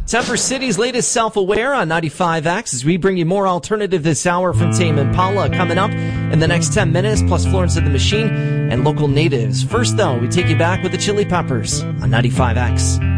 Time for City's latest Self-Aware on 95X as we bring you more alternative this hour from Tame Impala coming up in the next 10 minutes, plus Florence and the Machine and local natives. First, though, we take you back with the Chili Peppers on 95X.